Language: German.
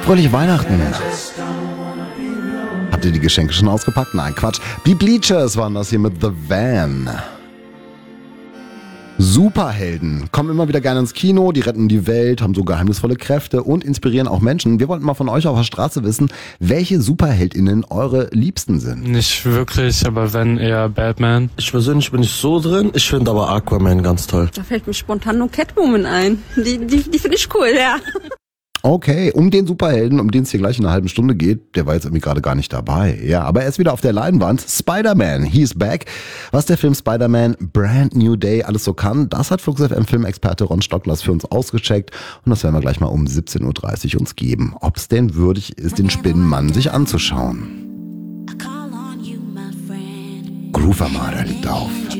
Fröhliche Weihnachten. Habt ihr die Geschenke schon ausgepackt? Nein, Quatsch. Die Bleachers waren das hier mit The Van. Superhelden kommen immer wieder gerne ins Kino, die retten die Welt, haben so geheimnisvolle Kräfte und inspirieren auch Menschen. Wir wollten mal von euch auf der Straße wissen, welche SuperheldInnen eure Liebsten sind. Nicht wirklich, aber wenn eher Batman. Ich persönlich bin nicht so drin, ich finde aber Aquaman ganz toll. Da fällt mir spontan nur Catwoman ein. Die finde ich cool, ja. Okay, um den Superhelden, um den es hier gleich in einer halben Stunde geht, der war jetzt irgendwie gerade gar nicht dabei. Ja, aber er ist wieder auf der Leinwand. Spider-Man, he's back. Was der Film Spider-Man Brand New Day alles so kann, das hat Flux FM Filmexperte Ron Stocklers für uns ausgecheckt. Und das werden wir gleich mal um 17.30 Uhr uns geben. Ob es denn würdig ist, den Spinnenmann sich anzuschauen. Groove Armada liegt auf.